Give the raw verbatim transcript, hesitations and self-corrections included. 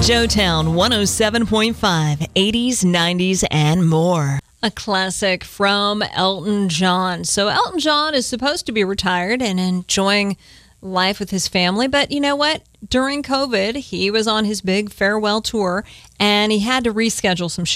Joetown one oh seven point five, eighties, nineties, and more. A classic from Elton John. So Elton John is supposed to be retired and enjoying life with his family, but you know what? During COVID, he was on his big farewell tour, and he had to reschedule some shows.